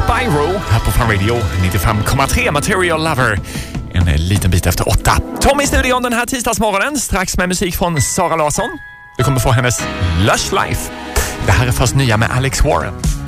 Spyro här på Fun Radio 95,3 Material Lover. En liten bit efter 8. Tom i studion den här tisdagsmorgonen. Strax med musik från Sara Larsson. Du kommer få hennes Lush Life. Det här är först nya med Alex Warren.